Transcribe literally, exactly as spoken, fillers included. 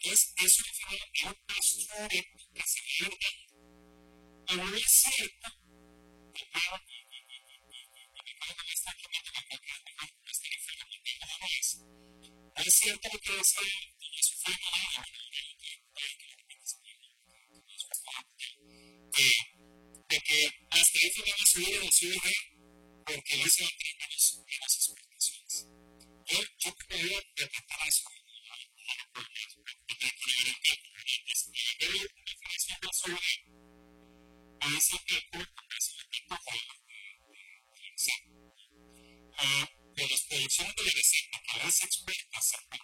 es, es una forma de un posture que se le dio. Y no es cierto que yo, y, y, y, y, y, y mi madre me está quemando la boca, mi madre me está enfermando de nada más. No es cierto lo que es, y eso fue mi madre, mi madre, y que de que hasta ahí fue una subida de su hija porque le hizo menos, menos exportaciones. Yo, yo podría detectar eso y calcular el tiempo. Y yo me diferencia no solo a ese tiempo, a ese tiempo de las producciones de la receta que las